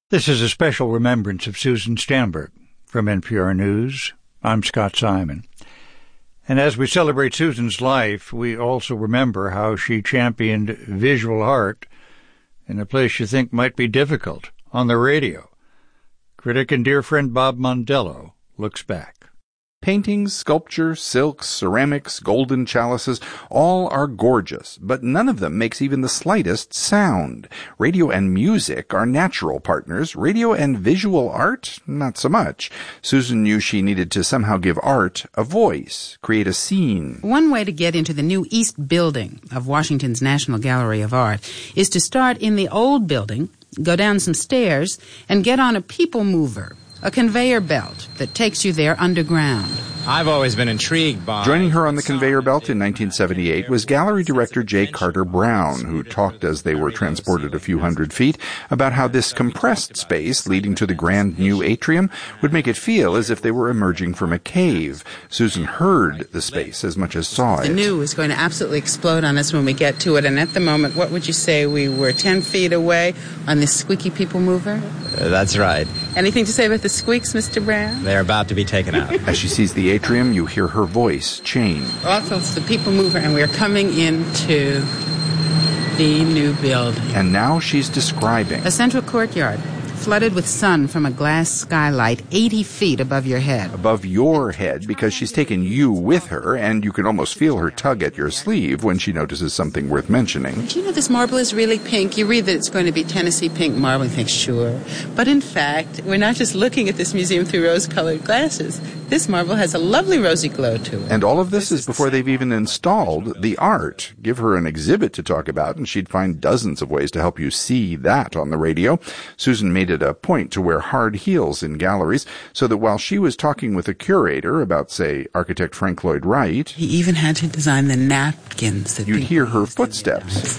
This is a special remembrance of Susan Stamberg. From NPR News, I'm Scott Simon. And as we celebrate Susan's life, we also remember how she championed visual art in a place you think might be difficult, on the radio. Critic and dear friend Bob Mondello looks back. Paintings, sculpture, silks, ceramics, golden chalices, all are gorgeous, but none of them makes even the slightest sound. Radio and music are natural partners. Radio and visual art, not so much. Susan knew she needed to somehow give art a voice, create a scene. One way to get into the new East Building of Washington's National Gallery of Art is to start in the old building, go down some stairs, and get on a people mover. A conveyor belt that takes you there underground. I've always been intrigued by... Joining her on the conveyor belt in 1978 was gallery director J. Carter Brown, who talked as they were transported a few hundred feet about how this compressed space leading to the grand new atrium would make it feel as if they were emerging from a cave. Susan heard the space as much as saw it. The new is going to absolutely explode on us when we get to it, and at the moment, what would you say, we were 10 feet away on this squeaky people mover? That's right. Anything to say about the squeaks, Mr. Brown? They're about to be taken out. As she sees the atrium, you hear her voice change. Also, it's the people mover, and we're coming into the new building. And now she's describing a central courtyard, flooded with sun from a glass skylight 80 feet above your head. Above your head, because she's taken you with her, and you can almost feel her tug at your sleeve when she notices something worth mentioning. Do you know this marble is really pink? You read that it's going to be Tennessee pink marble and think, sure. But in fact, we're not just looking at this museum through rose-colored glasses. This marble has a lovely rosy glow to it. And all of this is before they've even installed the art. Give her an exhibit to talk about, and she'd find dozens of ways to help you see that on the radio. Susan made it a point to wear hard heels in galleries, so that while she was talking with a curator about, say, architect Frank Lloyd Wright, he even had to design the napkins that you'd hear her footsteps.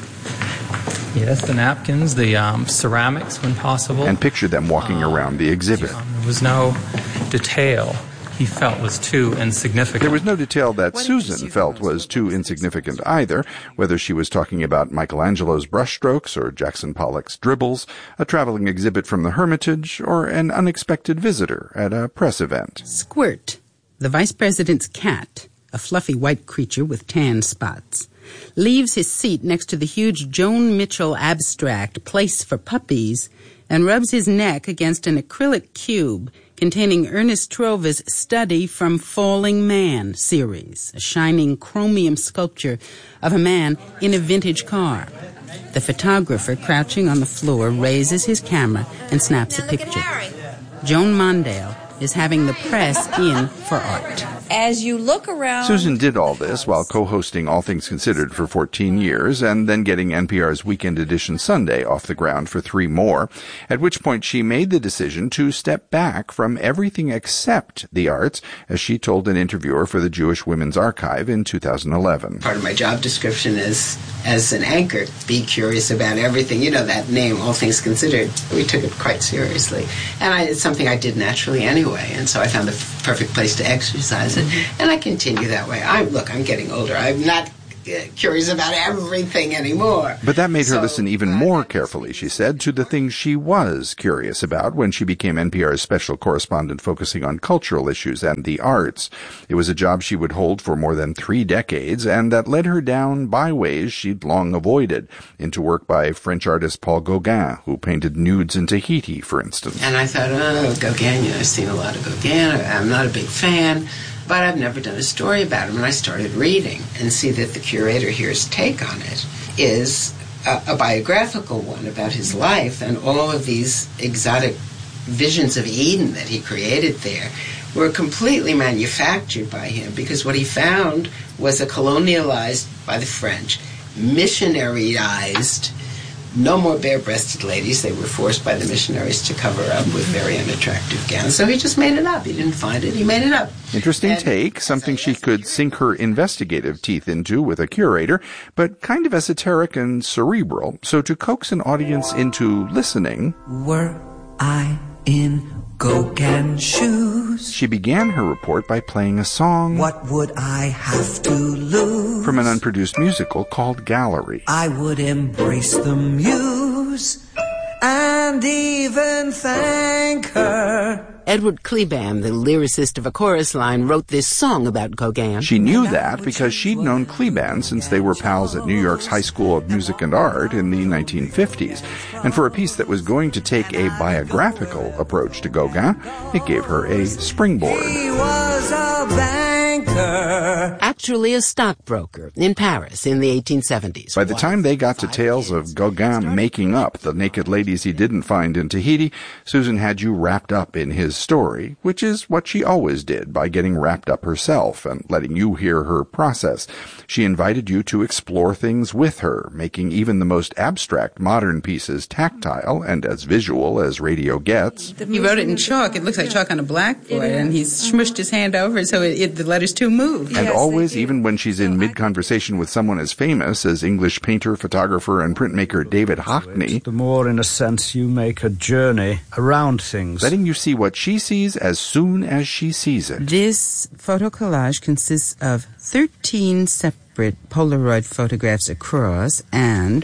Yes, the napkins, the ceramics when possible. And picture them walking around the exhibit. There was no detail he felt was too insignificant. There was no detail that Susan felt was too insignificant either, whether she was talking about Michelangelo's brushstrokes or Jackson Pollock's dribbles, a traveling exhibit from the Hermitage, or an unexpected visitor at a press event. Squirt, the vice president's cat, a fluffy white creature with tan spots, leaves his seat next to the huge Joan Mitchell abstract, Place for Puppies, and rubs his neck against an acrylic cube containing Ernest Trova's Study from Falling Man series, a shining chromium sculpture of a man in a vintage car. The photographer, crouching on the floor, raises his camera and snaps a picture. Joan Mondale is having the press in for art. As you look around... Susan did all this while co-hosting All Things Considered for 14 years and then getting NPR's Weekend Edition Sunday off the ground for 3 more, at which point she made the decision to step back from everything except the arts, as she told an interviewer for the Jewish Women's Archive in 2011. Part of my job description is, as an anchor, be curious about everything. You know that name, All Things Considered. We took it quite seriously. And it's something I did naturally anyway, and so I found the perfect place to exercise it. And I continue that way. I'm getting older. I'm not curious about everything anymore. But that made her listen even more carefully, she said, to the things she was curious about when she became NPR's special correspondent focusing on cultural issues and the arts. It was a job she would hold for more than 3 decades, and that led her down byways she'd long avoided, into work by French artist Paul Gauguin, who painted nudes in Tahiti, for instance. And I thought, Gauguin, I've seen a lot of gauguin. I'm not a big fan. But I've never done a story about him, and I started reading and see that the curator here's take on it is a biographical one about his life, and all of these exotic visions of Eden that he created there were completely manufactured by him, because what he found was a colonialized, by the French, missionaryized, no more bare-breasted ladies. They were forced by the missionaries to cover up with very unattractive gowns. So he just made it up. He didn't find it. He made it up. Interesting take, something she could sink her investigative teeth into with a curator, but kind of esoteric and cerebral. So to coax an audience into listening, were I in Gauguin shoes, she began her report by playing a song, what would I have to lose, from an unproduced musical called Gallery. I would embrace the muse and and even thank her. Edward Cleban, the lyricist of A Chorus Line, wrote this song about Gauguin. She knew that because she'd known Cleban since they were pals at New York's High School of Music and Art in the 1950s. And for a piece that was going to take a biographical approach to Gauguin, it gave her a springboard. He was a banker. Actually a stockbroker in Paris in the 1870s. By the time they got to tales of Gauguin making up the naked ladies he didn't find in Tahiti, Susan had you wrapped up in his story, which is what she always did by getting wrapped up herself and letting you hear her process. She invited you to explore things with her, making even the most abstract modern pieces tactile and as visual as radio gets. He wrote it in chalk. It looks like chalk on a blackboard, and he smushed his hand over it so the letters too move. And always, even when she's in mid-conversation with someone as famous as English painter, photographer, and printmaker David Hockney, the more, in a sense, you make a journey around things. Letting you see what she sees as soon as she sees it. This photo collage consists of 13 separate Polaroid photographs across and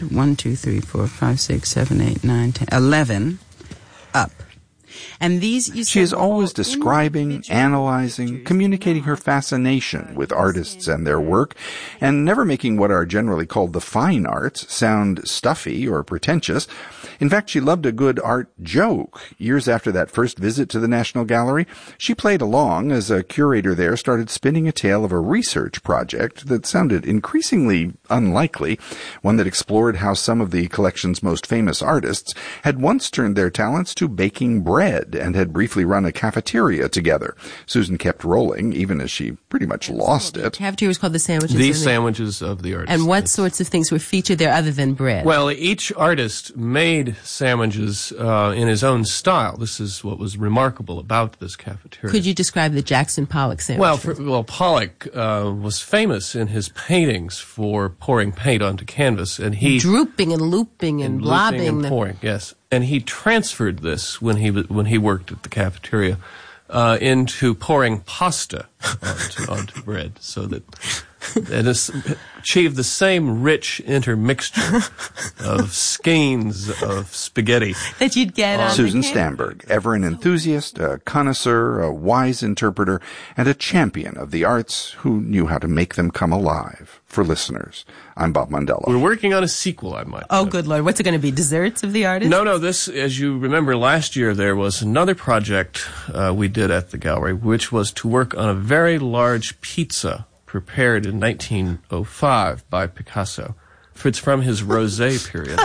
11 up. And these she is always describing, analyzing, communicating her fascination with artists and their work, and never making what are generally called the fine arts sound stuffy or pretentious. In fact, she loved a good art joke. Years after that first visit to the National Gallery, she played along as a curator there started spinning a tale of a research project that sounded increasingly unlikely, one that explored how some of the collection's most famous artists had once turned their talents to baking bread and had briefly run a cafeteria together. Susan kept rolling, even as she pretty much lost it. Cafeteria was called the Sandwiches. The Sandwiches of the Artists. And what sorts of things were featured there other than bread? Well, each artist made sandwiches in his own style. This is what was remarkable about this cafeteria. Could you describe the Jackson Pollock sandwich? Well, Pollock was famous in his paintings for pouring paint onto canvas, and he drooping and looping and blobbing and pouring. Yes, and he transferred this when he worked at the cafeteria into pouring pasta onto bread, so that it achieved the same rich intermixture of skeins of spaghetti that you'd get on Susan Stamberg, ever an enthusiast, a connoisseur, a wise interpreter, and a champion of the arts who knew how to make them come alive for listeners. I'm Bob Mondello. We're working on a sequel, I might. Oh, good Lord. What's it going to be? Desserts of the artist? No. This, as you remember, last year there was another project we did at the gallery, which was to work on a very large pizza prepared in 1905 by Picasso. It's from his Rosé period.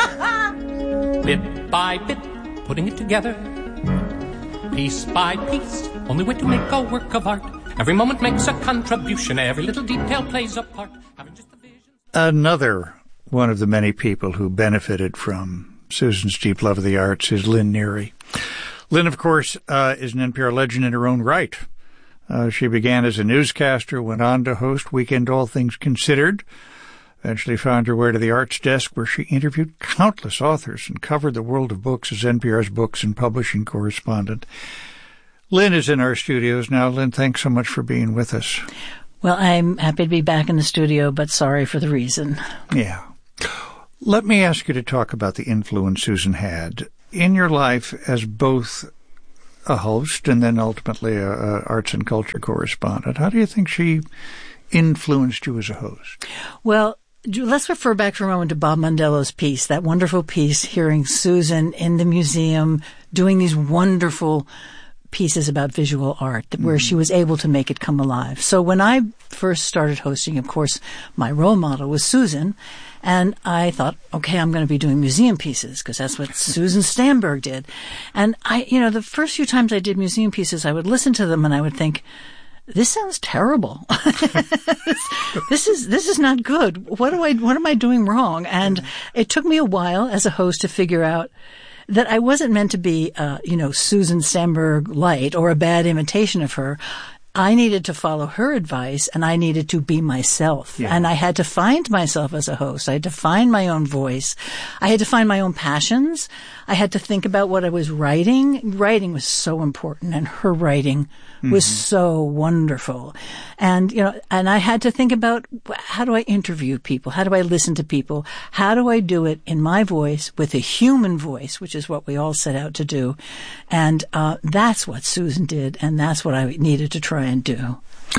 Bit by bit, putting it together. Piece by piece, only way to make a work of art. Every moment makes a contribution, every little detail plays a part. Having just the vision. Another one of the many people who benefited from Susan's deep love of the arts is Lynn Neary. Lynn, of course, is an NPR legend in her own right. She began as a newscaster, went on to host Weekend All Things Considered, eventually found her way to the arts desk where she interviewed countless authors and covered the world of books as NPR's books and publishing correspondent. Lynn is in our studios now. Lynn, thanks so much for being with us. Well, I'm happy to be back in the studio, but sorry for the reason. Yeah. Let me ask you to talk about the influence Susan had in your life as both a host and then ultimately a arts and culture correspondent. How do you think she influenced you as a host? Well, let's refer back for a moment to Bob Mondello's piece, that wonderful piece, hearing Susan in the museum doing these wonderful pieces about visual art where she was able to make it come alive. So when I first started hosting, of course, my role model was Susan, and I thought, okay, I'm going to be doing museum pieces because that's what Susan Stamberg did. And the first few times I did museum pieces, I would listen to them and I would think, this sounds terrible. This is not good. What am I doing wrong? And it took me a while as a host to figure out that I wasn't meant to be, Susan Stamberg light or a bad imitation of her. I needed to follow her advice, and I needed to be myself. Yeah. And I had to find myself as a host. I had to find my own voice. I had to find my own passions. I had to think about what I was writing. Writing was so important, and her writing was so wonderful. And, and I had to think about, how do I interview people? How do I listen to people? How do I do it in my voice with a human voice, which is what we all set out to do. And that's what Susan did, and that's what I needed to try and do.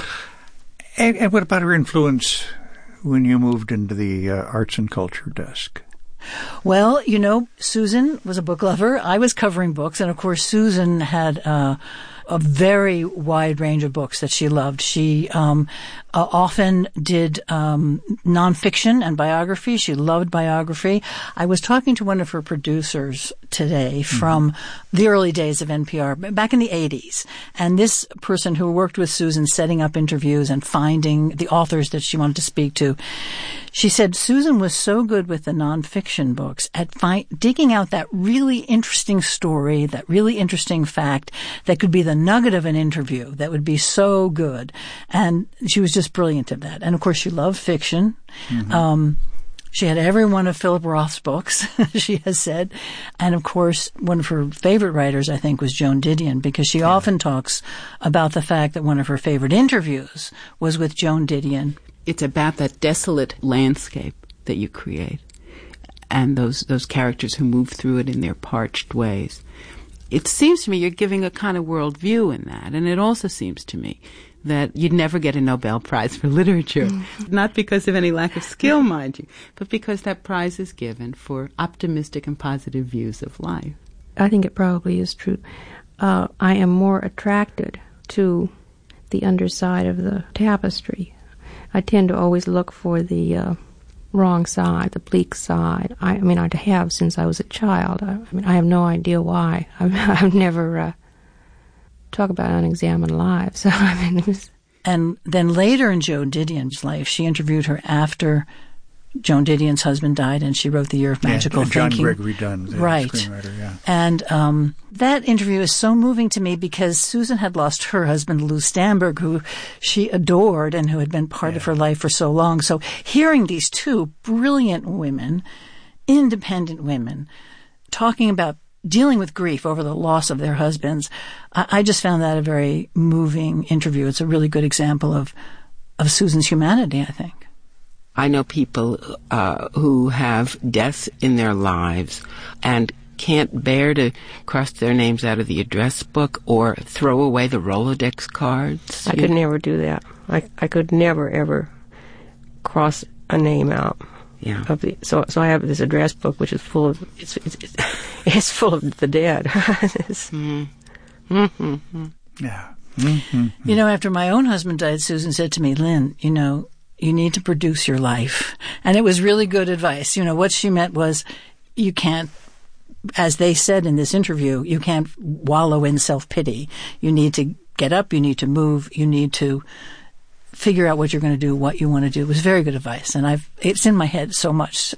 And what about her influence when you moved into the arts and culture desk? Well, Susan was a book lover. I was covering books, and of course Susan had a very wide range of books that she loved. She often did nonfiction and biography. She loved biography. I was talking to one of her producers today from the early days of NPR, back in the 80s. And this person who worked with Susan setting up interviews and finding the authors that she wanted to speak to, she said Susan was so good with the nonfiction books at digging out that really interesting story, that really interesting fact that could be the nugget of an interview that would be so good. And she was just brilliant at that. And of course, she loved fiction. She had every one of Philip Roth's books, she has said. And of course, one of her favorite writers, I think, was Joan Didion, because she often talks about the fact that one of her favorite interviews was with Joan Didion. It's about that desolate landscape that you create and those characters who move through it in their parched ways. It seems to me you're giving a kind of worldview in that. And it also seems to me that you'd never get a Nobel Prize for literature. Not because of any lack of skill, mind you, but because that prize is given for optimistic and positive views of life. I think it probably is true. I am more attracted to the underside of the tapestry. I tend to always look for the wrong side, the bleak side. I have since I was a child. I have no idea why. I've never talk about unexamined lives. And then later in Joan Didion's life, she interviewed her after Joan Didion's husband died, and she wrote The Year of Magical John Thinking. Gregory Dunn, the screenwriter, yeah. And that interview is so moving to me because Susan had lost her husband, Lou Stamberg, who she adored and who had been part of her life for so long. So hearing these two brilliant women, independent women, talking about dealing with grief over the loss of their husbands, I just found that a very moving interview. It's a really good example of Susan's humanity, I think. I know people who have deaths in their lives and can't bear to cross their names out of the address book or throw away the Rolodex cards. I could never do that. I could never, ever cross a name out. Yeah. So I have this address book which is full of it's full of the dead. Yeah. After my own husband died, Susan said to me, "Lynn, you need to produce your life." And it was really good advice. What she meant was, you can't, as they said in this interview, you can't wallow in self-pity. You need to get up, you need to move, you need to figure out what you're going to do, what you want to do. It was very good advice, and it's in my head so much.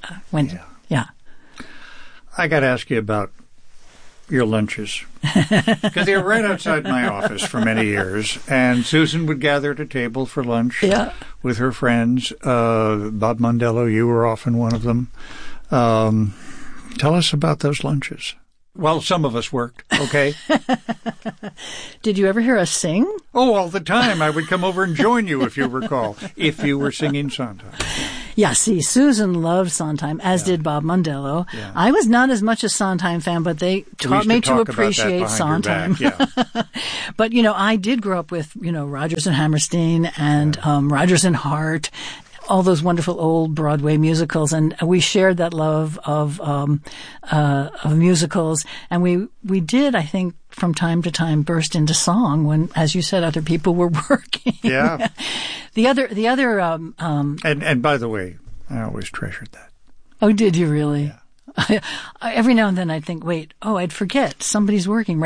I got to ask you about your lunches, because they were right outside my office for many years, and Susan would gather at a table for lunch with her friends. Bob Mondello, you were often one of them. Tell us about those lunches. Well, some of us worked, okay? Did you ever hear us sing? Oh, all the time. I would come over and join you, if you recall, if you were singing Sondheim. Yeah, see, Susan loved Sondheim, as did Bob Mondello. Yeah. I was not as much a Sondheim fan, but they taught me to appreciate Sondheim. But, I did grow up with, Rodgers and Hammerstein and Rodgers and Hart, all those wonderful old Broadway musicals, and we shared that love of musicals. And we did, I think, from time to time, burst into song when, as you said, other people were working. Yeah. The other. And by the way, I always treasured that. Oh, did you really? Yeah. Every now and then I'd think, I'd forget somebody's working right